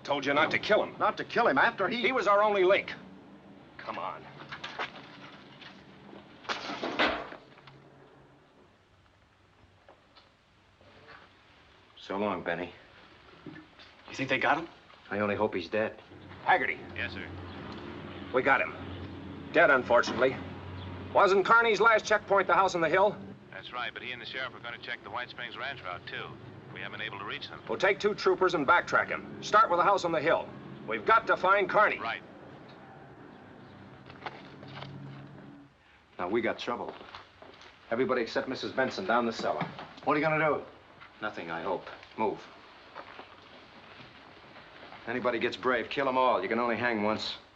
told you not to kill him. Not to kill him after he... He was our only link. Come on. So long, Benny. You think they got him? I only hope he's dead. Haggerty. Yes, sir. We got him. Dead, unfortunately. Wasn't Carney's last checkpoint the house on the hill? That's right, but he and the sheriff are going to check the White Springs Ranch route, too. We haven't been able to reach them. We'll take 2 troopers and backtrack him. Start with the house on the hill. We've got to find Carney. Right. Now, we got trouble. Everybody except Mrs. Benson down the cellar. What are you gonna do? Nothing, I hope. Move. Anybody gets brave, kill them all. You can only hang once.